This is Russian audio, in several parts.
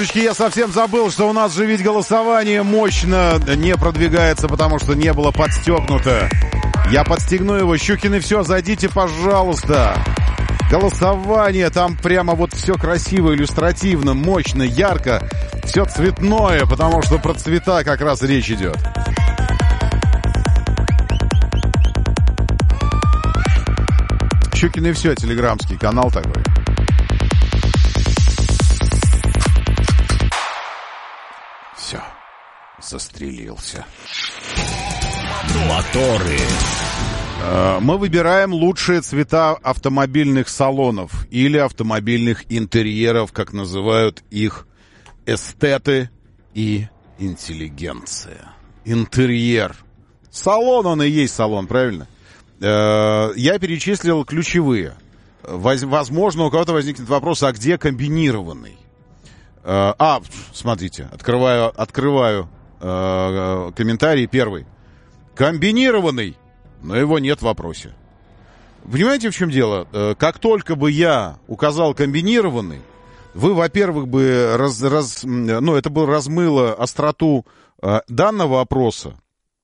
Я совсем забыл, что у нас же ведь голосование мощно не продвигается, потому что не было подстегнуто. Я подстегну его. Щукины, все, зайдите, пожалуйста. Голосование, там прямо вот все красиво, иллюстративно, мощно, ярко. Все цветное, потому что про цвета как раз речь идет. Щукины, все, телеграмский канал такой. Все, застрелился. Моторы. Мы выбираем лучшие цвета автомобильных салонов или автомобильных интерьеров, как называют их эстеты и интеллигенция. Интерьер. Салон, он и есть салон, правильно? Я перечислил ключевые. Возможно, у кого-то возникнет вопрос, а где комбинированный? Смотрите, открываю комментарий первый. Комбинированный, но его нет в вопросе. Понимаете, в чем дело? Как только бы я указал комбинированный, вы, во-первых, бы это бы размыло остроту данного опроса.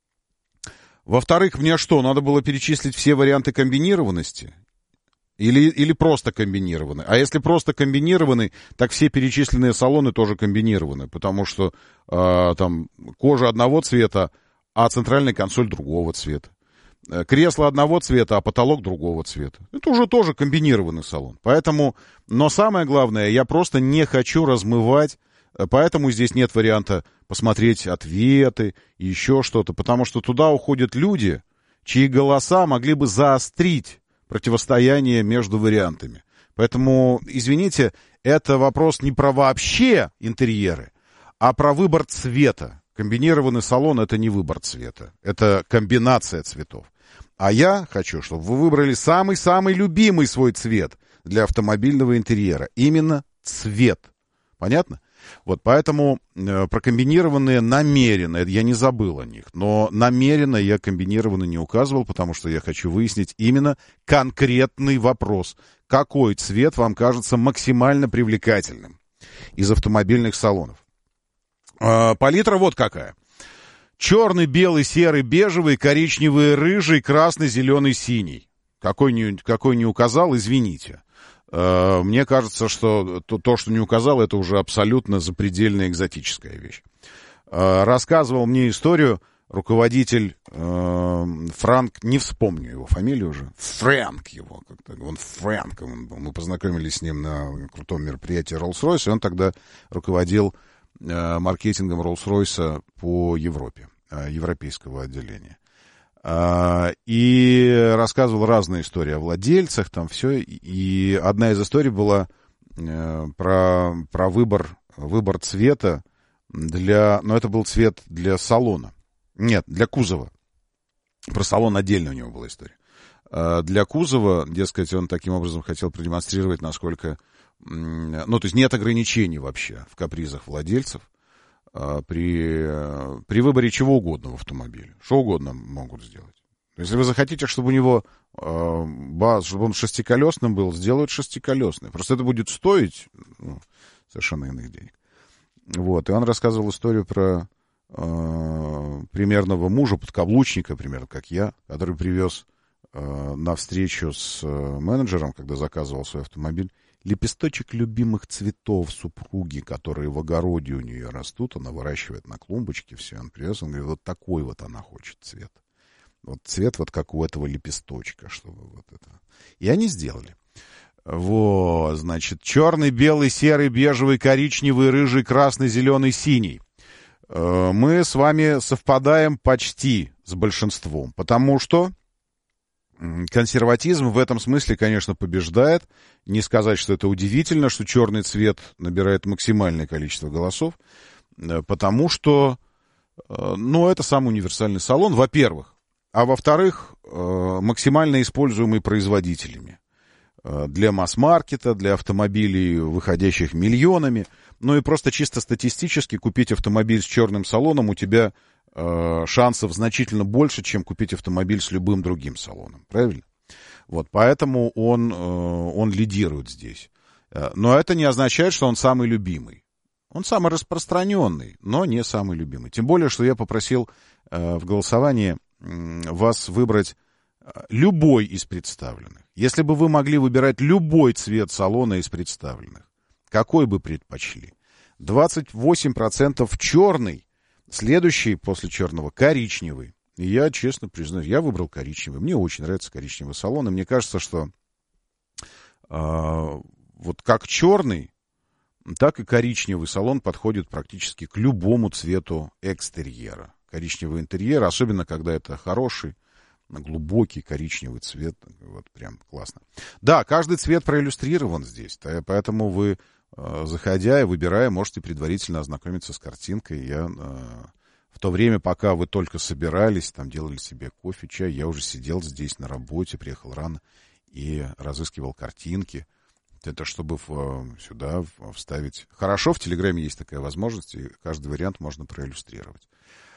Во-вторых, мне что, надо было перечислить все варианты комбинированности? Или просто комбинированный? А если просто комбинированный, так все перечисленные салоны тоже комбинированы, потому что там кожа одного цвета, а центральная консоль другого цвета. Кресло одного цвета, а потолок другого цвета. Это уже тоже комбинированный салон. Поэтому, но самое главное, я просто не хочу размывать, поэтому здесь нет варианта посмотреть ответы и еще что-то, потому что туда уходят люди, чьи голоса могли бы заострить противостояние между вариантами. Поэтому, извините, это вопрос не про вообще интерьеры, а про выбор цвета. Комбинированный салон — это не выбор цвета, это комбинация цветов. А я хочу, чтобы вы выбрали самый-самый любимый свой цвет для автомобильного интерьера. Именно цвет. Понятно? Вот поэтому про комбинированные намеренно, я не забыл о них, но намеренно я комбинированно не указывал, потому что я хочу выяснить именно конкретный вопрос. Какой цвет вам кажется максимально привлекательным из автомобильных салонов? Палитра вот какая. Черный, белый, серый, бежевый, коричневый, рыжий, красный, зеленый, синий. Какой не указал, извините. Мне кажется, что то, что не указал, это уже абсолютно запредельно экзотическая вещь. Рассказывал мне историю руководитель Франк, не вспомню его фамилию уже, Фрэнк его, он Фрэнк, мы познакомились с ним на крутом мероприятии Rolls-Royce, и он тогда руководил маркетингом Rolls-Royce по Европе, европейского отделения. И рассказывал разные истории о владельцах, там все. И одна из историй была про выбор цвета но это был цвет для салона. Нет, для кузова. Про салон отдельно у него была история. Для кузова, дескать, он таким образом хотел продемонстрировать, насколько... то есть нет ограничений вообще в капризах владельцев при выборе чего угодно в автомобиле. Что угодно могут сделать. Если вы захотите, чтобы у него чтобы он шестиколесным был, сделают шестиколесный. Просто это будет стоить совершенно иных денег. Вот. И он рассказывал историю про примерного мужа, подкаблучника, примерно как я, который привез на встречу с менеджером, когда заказывал свой автомобиль, лепесточек любимых цветов супруги, которые в огороде у нее растут, она выращивает на клумбочке, все, он привез, он говорит, вот такой вот она хочет цвет. Вот цвет вот как у этого лепесточка, чтобы вот это. И они сделали. Вот, значит, черный, белый, серый, бежевый, коричневый, рыжий, красный, зеленый, синий. Мы с вами совпадаем почти с большинством, потому что консерватизм в этом смысле, конечно, побеждает. Не сказать, что это удивительно, что черный цвет набирает максимальное количество голосов, потому что, это самый универсальный салон, во-первых. А во-вторых, максимально используемый производителями. Для масс-маркета, для автомобилей, выходящих миллионами. И просто чисто статистически купить автомобиль с черным салоном у тебя шансов значительно больше, чем купить автомобиль с любым другим салоном. Правильно? Вот, поэтому он лидирует здесь. Но это не означает, что он самый любимый. Он самый распространенный, но не самый любимый. Тем более, что я попросил в голосовании вас выбрать любой из представленных. Если бы вы могли выбирать любой цвет салона из представленных, какой бы предпочли? 28% черный, следующий после черного коричневый. И я, честно признаюсь, я выбрал коричневый. Мне очень нравится коричневый салон, и мне кажется, что вот как черный, так и коричневый салон подходит практически к любому цвету экстерьера. Коричневый интерьер, особенно когда это хороший, глубокий коричневый цвет. Вот прям классно. Да, каждый цвет проиллюстрирован здесь, поэтому вы, заходя и выбирая, можете предварительно ознакомиться с картинкой. Я в то время, пока вы только собирались, там делали себе кофе, чай, я уже сидел здесь на работе, приехал рано и разыскивал картинки. Это чтобы сюда вставить. Хорошо, в Телеграме есть такая возможность, и каждый вариант можно проиллюстрировать.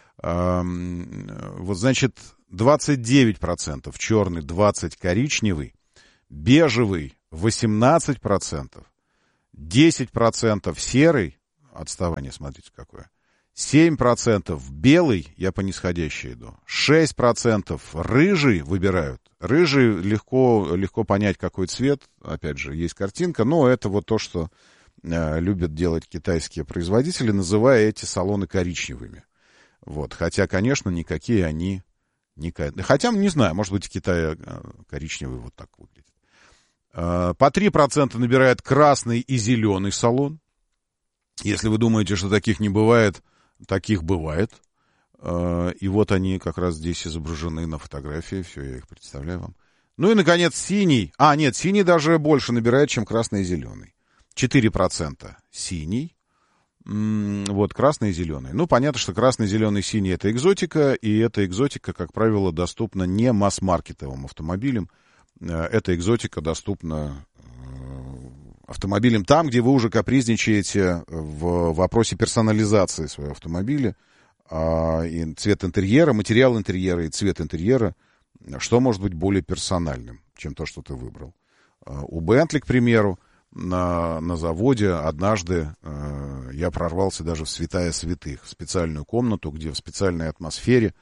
Вот, значит, 29% черный, 20% коричневый, бежевый 18%, 10% серый, отставание, смотрите, какое, 7% белый, я по нисходящей иду, 6% рыжий выбирают. Рыжий легко понять, какой цвет, опять же, есть картинка, но это вот то, что любят делать китайские производители, называя эти салоны коричневыми. Вот. Хотя, конечно, никакие они не... Хотя, не знаю, может быть, в Китае коричневый вот так выглядит. По 3% набирает красный и зеленый салон. Если вы думаете, что таких не бывает, таких бывает. И вот они как раз здесь изображены на фотографии. Все, я их представляю вам. Ну и, наконец, синий. Нет, синий даже больше набирает, чем красный и зеленый. 4% синий. Вот, красный и зеленый. Ну, понятно, что красный, зеленый, синий — это экзотика, и эта экзотика, как правило, доступна не масс-маркетовым автомобилям. Эта экзотика доступна автомобилям там, где вы уже капризничаете в вопросе персонализации своего автомобиля. И цвет интерьера, материал интерьера и цвет интерьера, что может быть более персональным, чем то, что ты выбрал. У Bentley, к примеру, на заводе однажды я прорвался даже в святая святых, в специальную комнату, где в специальной атмосфере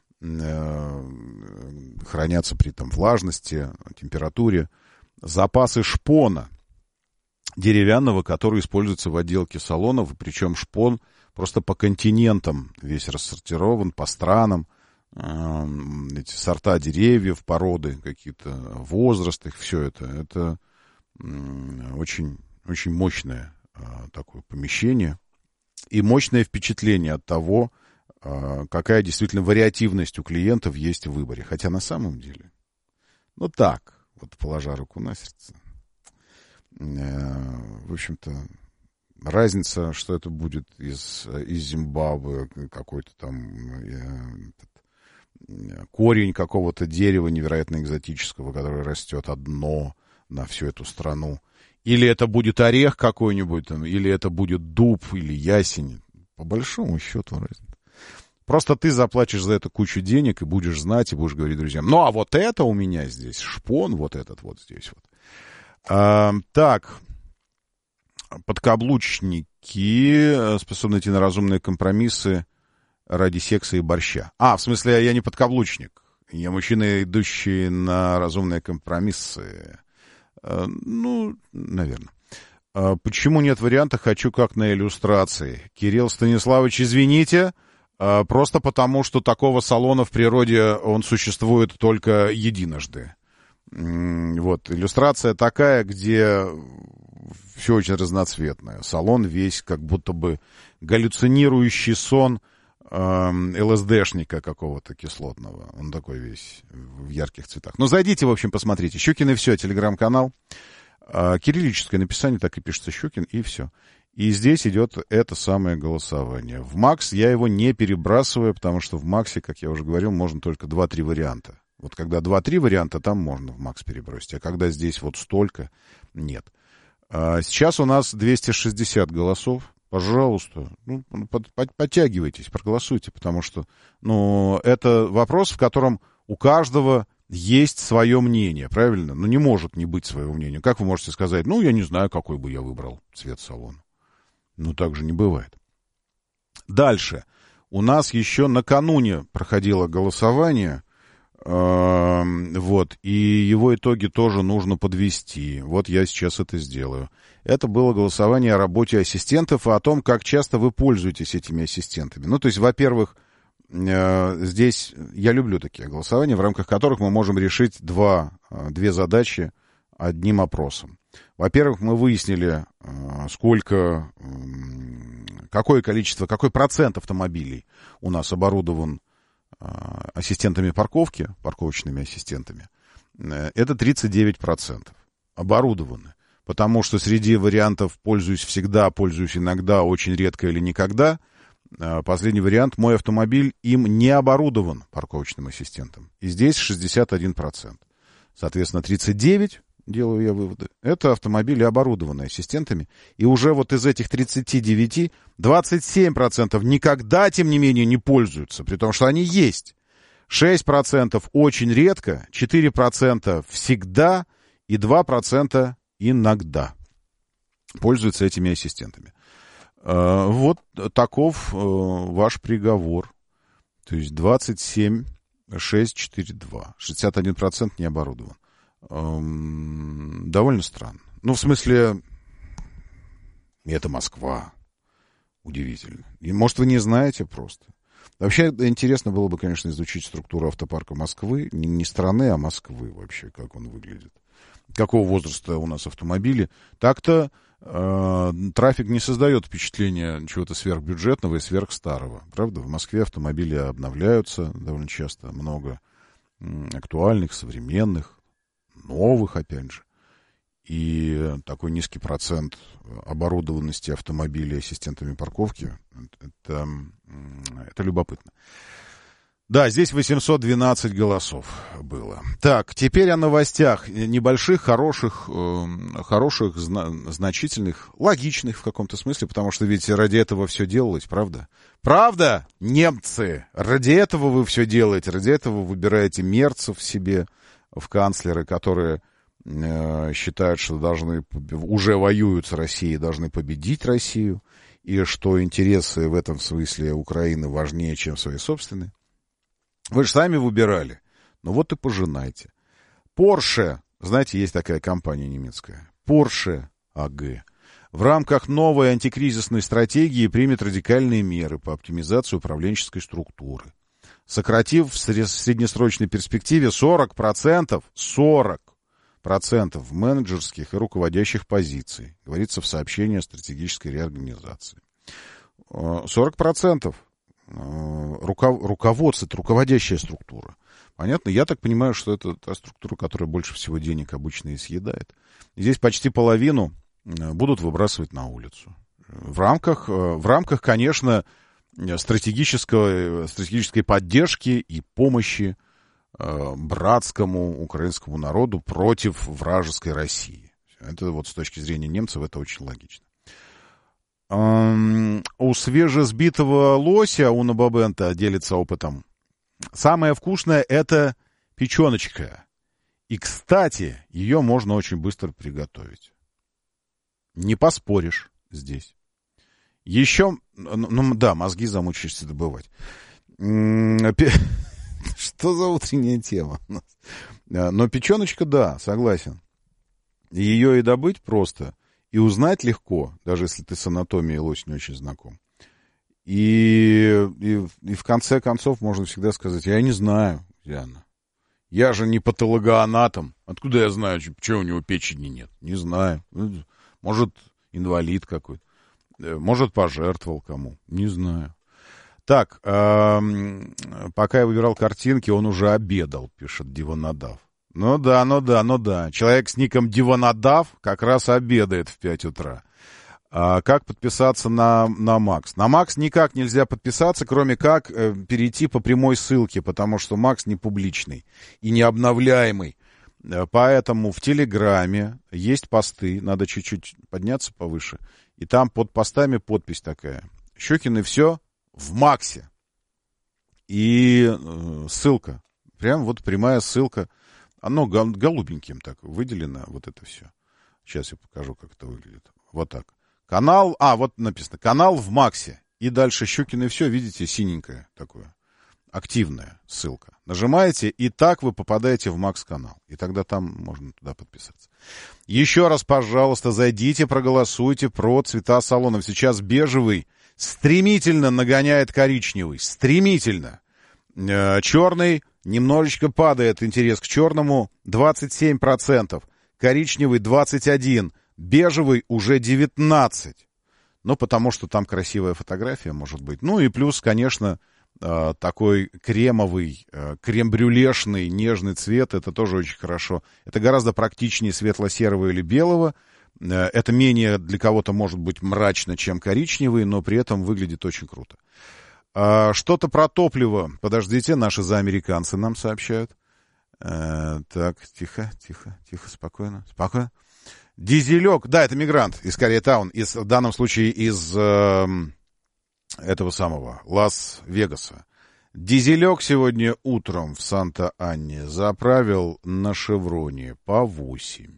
хранятся при там влажности, температуре запасы шпона деревянного, который используется в отделке салонов, причем шпон просто по континентам весь рассортирован, по странам, эти сорта деревьев, породы какие-то, возраст их, все это очень, очень мощное такое помещение и мощное впечатление от того, какая действительно вариативность у клиентов есть в выборе. Хотя на самом деле, ну так, вот положа руку на сердце, в общем-то, разница, что это будет из Зимбабве, какой-то там корень какого-то дерева невероятно экзотического, которое растет одно на всю эту страну. Или это будет орех какой-нибудь, там, или это будет дуб, или ясень. По большому счету разница. Просто ты заплатишь за это кучу денег и будешь знать, и будешь говорить друзьям: ну, а вот это у меня здесь, шпон вот этот вот здесь вот. Так, подкаблучники способны идти на разумные компромиссы ради секса и борща. В смысле, я не подкаблучник. Я мужчина, идущий на разумные компромиссы. Ну, наверное. Почему нет варианта «хочу как на иллюстрации»? Кирилл Станиславович, извините, просто потому, что такого салона в природе он существует только единожды. Вот, иллюстрация такая, где все очень разноцветное. Салон весь как будто бы галлюцинирующий сон ЛСДшника какого-то кислотного. Он такой весь в ярких цветах. Ну, зайдите, в общем, посмотрите. Щукин и все, телеграм-канал. Кириллическое написание, так и пишется Щукин, и все. И здесь идет это самое голосование. В Макс я его не перебрасываю, потому что в Максе, как я уже говорил, можно только 2-3 варианта. Вот когда 2-3 варианта, там можно в Макс перебросить. А когда здесь вот столько, нет. Сейчас у нас 260 голосов. Пожалуйста, ну, подтягивайтесь, проголосуйте, потому что, ну, это вопрос, в котором у каждого есть свое мнение, правильно? Ну, не может не быть своего мнения. Как вы можете сказать: ну, я не знаю, какой бы я выбрал цвет салона. Ну, так же не бывает. Дальше. У нас еще накануне проходило голосование, вот, и его итоги тоже нужно подвести. Вот я сейчас это сделаю. Это было голосование о работе ассистентов и о том, как часто вы пользуетесь этими ассистентами. Ну, то есть, во-первых, здесь я люблю такие голосования, в рамках которых мы можем решить две задачи одним опросом. Во-первых, мы выяснили, какой процент автомобилей у нас оборудован ассистентами парковки, парковочными ассистентами. Это 39% оборудованы. Потому что среди вариантов «пользуюсь всегда», «пользуюсь иногда», «очень редко» или «никогда» последний вариант «мой автомобиль им не оборудован парковочным ассистентом». И здесь 61%. Соответственно, 39%, делаю я выводы, это автомобили, оборудованные ассистентами. И уже вот из этих 39, 27% никогда, тем не менее, не пользуются, при том, что они есть. 6% очень редко, 4% всегда и 2% иногда пользуются этими ассистентами. Вот таков ваш приговор. То есть 27, 6, 4, 2. 61% не оборудован. Довольно странно. Ну, в смысле, это Москва. Удивительно. И, может, вы не знаете просто. Вообще, интересно было бы, конечно, изучить структуру автопарка Москвы. Не страны, а Москвы вообще, как он выглядит. Какого возраста у нас автомобили. Так-то трафик не создает впечатления чего-то сверхбюджетного и сверхстарого. Правда? В Москве автомобили обновляются довольно часто. Много актуальных, современных, новых, опять же. И такой низкий процент оборудованности автомобилей ассистентами парковки, это любопытно. Да, здесь 812 голосов было. Так, теперь о новостях. Небольших, хороших, значительных, логичных в каком-то смысле, потому что ведь ради этого все делалось, правда? Правда, немцы? Ради этого вы все делаете, ради этого выбираете мерцев себе в канцлеры, которые считают, что уже воюют с Россией, должны победить Россию, и что интересы в этом смысле Украины важнее, чем свои собственные. Вы же сами выбирали. Ну вот и пожинайте. Porsche, знаете, есть такая компания немецкая, Porsche AG, в рамках новой антикризисной стратегии примет радикальные меры по оптимизации управленческой структуры, сократив в среднесрочной перспективе 40% менеджерских и руководящих позиций, говорится в сообщении о стратегической реорганизации. 40% руководство, это руководящая структура. Понятно? Я так понимаю, что это та структура, которая больше всего денег обычно и съедает. И здесь почти половину будут выбрасывать на улицу. В рамках, конечно, стратегической поддержки и помощи братскому украинскому народу против вражеской России. Это вот с точки зрения немцев это очень логично. У свежесбитого лося у Набабента делится опытом. Самое вкусное — это печеночка. И, кстати, ее можно очень быстро приготовить. Не поспоришь здесь. Еще, да, мозги замучаешься добывать. Что за утренняя тема? Но печеночка, да, согласен. Ее и добыть просто, и узнать легко, даже если ты с анатомией лось не очень знаком. И в конце концов можно всегда сказать: я не знаю, где она. Я же не патологоанатом. Откуда я знаю, что у него печени нет? Не знаю. Может, инвалид какой-то. Может, пожертвовал кому. Не знаю. Так, пока я выбирал картинки, он уже обедал, пишет Диванадав. Ну да. Человек с ником Диванадав как раз обедает в 5 утра. Как подписаться на Макс? На Макс никак нельзя подписаться, кроме как перейти по прямой ссылке, потому что Макс не публичный и не обновляемый. Поэтому в Телеграме есть посты, надо чуть-чуть подняться повыше, и там под постами подпись такая: Щукин и все в Максе. И ссылка, прям вот прямая ссылка, оно голубеньким так выделено, вот это все. Сейчас я покажу, как это выглядит. Вот так. Канал, вот написано, канал в Максе. И дальше Щукин и все, видите, синенькое такое. Активная ссылка. Нажимаете, и так вы попадаете в Макс-канал. И тогда там можно туда подписаться. Еще раз, пожалуйста, зайдите, проголосуйте про цвета салонов. Сейчас бежевый стремительно нагоняет коричневый. Стремительно. Черный немножечко падает интерес к черному. 27%. Коричневый 21%. Бежевый уже 19%. Ну, потому что там красивая фотография, может быть. Ну, и плюс, конечно, такой кремовый, крем-брюлешный, нежный цвет. Это тоже очень хорошо. Это гораздо практичнее светло-серого или белого. Это менее для кого-то может быть мрачно, чем коричневый, но при этом выглядит очень круто. Что-то про топливо. Подождите, наши заамериканцы нам сообщают. Так, тихо, спокойно. Дизелек, да, это мигрант из Кореятаун, в данном случае из этого самого Лас-Вегаса. Дизелек сегодня утром в Санта-Анне заправил на Шевроне по $8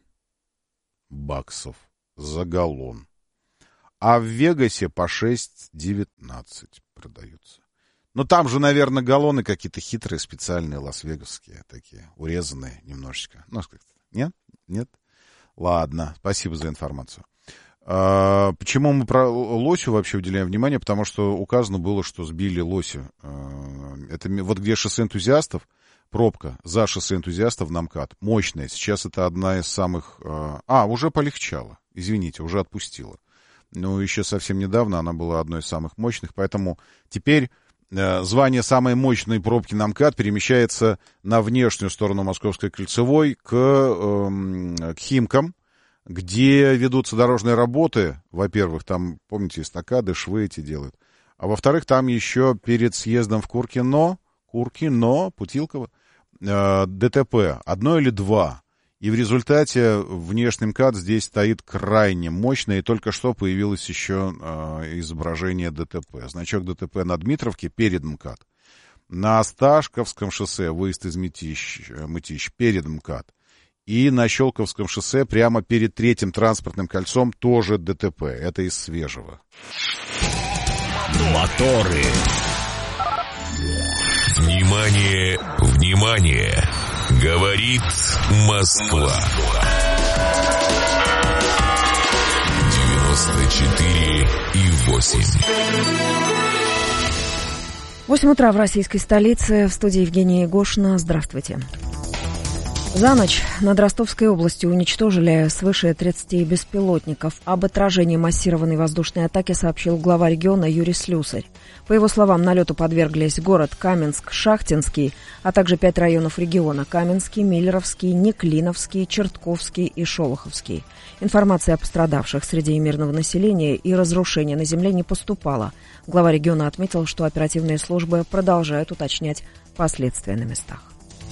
за галлон. А в Вегасе по 6.19 продаются. Но там же, наверное, галлоны какие-то хитрые, специальные, лас-вегасские, такие, урезанные немножечко. Ну, как-то. Нет? Ладно, спасибо за информацию. Почему мы про лосю вообще уделяем внимание? Потому что указано было, что сбили лося. Это вот где шоссе энтузиастов, пробка за шоссе энтузиастов на МКАД. Мощная. Сейчас это одна из самых... уже полегчало. Извините, уже отпустила. Но еще совсем недавно она была одной из самых мощных. Поэтому теперь звание самой мощной пробки на МКАД перемещается на внешнюю сторону Московской кольцевой к Химкам, где ведутся дорожные работы. Во-первых, там, помните, эстакады, швы эти делают. А во-вторых, там еще перед съездом в Куркино, Путилково, ДТП, 1 или 2. И в результате внешний МКАД здесь стоит крайне мощно, и только что появилось еще изображение ДТП. Значок ДТП на Дмитровке перед МКАД. На Осташковском шоссе выезд из Мытищ перед МКАД. И на Щелковском шоссе прямо перед третьим транспортным кольцом тоже ДТП. Это из свежего. Моторы. Внимание, внимание! Говорит Москва. 94,8. 8 утра в российской столице. В студии Евгения Егошина. Здравствуйте. За ночь над Ростовской областью уничтожили свыше 30 беспилотников. Об отражении массированной воздушной атаки сообщил глава региона Юрий Слюсарь. По его словам, налету подверглись город Каменск-Шахтинский, а также 5 районов региона – Каменский, Миллеровский, Неклиновский, Чертковский и Шолоховский. Информация о пострадавших среди мирного населения и разрушения на земле не поступала. Глава региона отметил, что оперативные службы продолжают уточнять последствия на местах.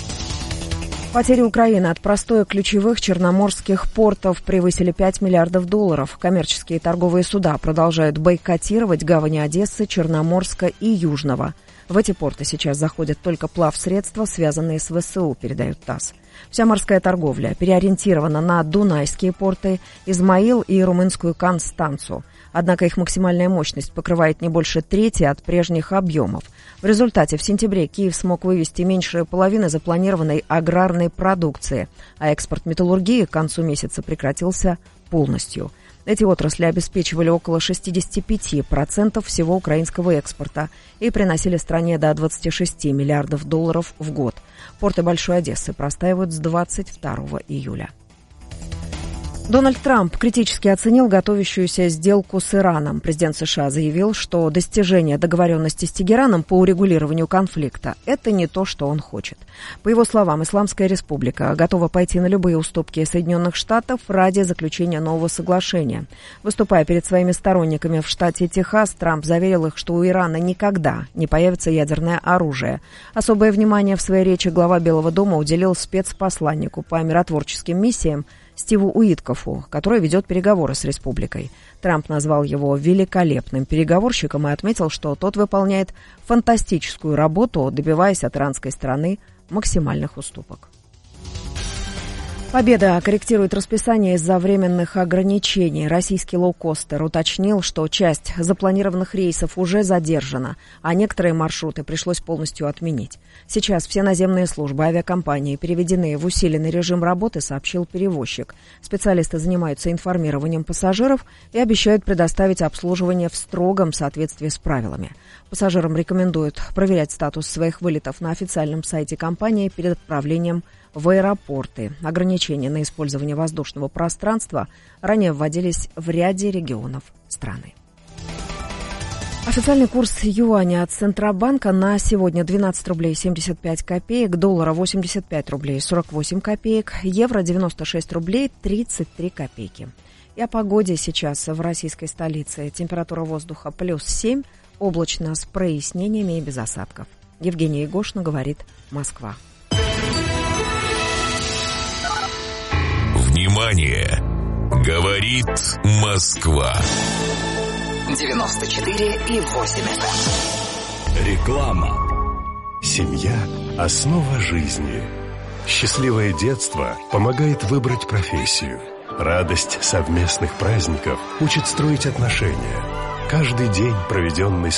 Потери Украины от простоя ключевых черноморских портов превысили $5 миллиардов. Коммерческие торговые суда продолжают бойкотировать гавани Одессы, Черноморска и Южного. В эти порты сейчас заходят только плавсредства, связанные с ВСУ, передает ТАСС. Вся морская торговля переориентирована на дунайские порты, Измаил и румынскую Констанцу. Однако их максимальная мощность покрывает не больше трети от прежних объемов. В результате в сентябре Киев смог вывести меньше половины запланированной аграрной продукции, а экспорт металлургии к концу месяца прекратился полностью. Эти отрасли обеспечивали около 65% всего украинского экспорта и приносили стране до $26 миллиардов в год. Порты Большой Одессы простаивают с 22 июля. Дональд Трамп критически оценил готовящуюся сделку с Ираном. Президент США заявил, что достижение договоренности с Тегераном по урегулированию конфликта – это не то, что он хочет. По его словам, Исламская республика готова пойти на любые уступки Соединенных Штатов ради заключения нового соглашения. Выступая перед своими сторонниками в штате Техас, Трамп заверил их, что у Ирана никогда не появится ядерное оружие. Особое внимание в своей речи глава Белого дома уделил спецпосланнику по миротворческим миссиям Стиву Уиткофу, который ведет переговоры с республикой. Трамп назвал его великолепным переговорщиком и отметил, что тот выполняет фантастическую работу, добиваясь от иранской стороны максимальных уступок. Победа корректирует расписание из-за временных ограничений. Российский лоукостер уточнил, что часть запланированных рейсов уже задержана, а некоторые маршруты пришлось полностью отменить. Сейчас все наземные службы авиакомпании переведены в усиленный режим работы, сообщил перевозчик. Специалисты занимаются информированием пассажиров и обещают предоставить обслуживание в строгом соответствии с правилами. Пассажирам рекомендуют проверять статус своих вылетов на официальном сайте компании перед отправлением в аэропорты. Ограничения на использование воздушного пространства ранее вводились в ряде регионов страны. Официальный курс юаня от Центробанка на сегодня 12 рублей 75 копеек, доллара 85 рублей 48 копеек, евро 96 рублей 33 копейки. И о погоде сейчас в российской столице. Температура воздуха +7, облачно с прояснениями и без осадков. Евгения Егошина, говорит Москва. Внимание! Говорит Москва. 94,8. Реклама. Семья – основа жизни. Счастливое детство помогает выбрать профессию. Радость совместных праздников учит строить отношения. Каждый день, проведенный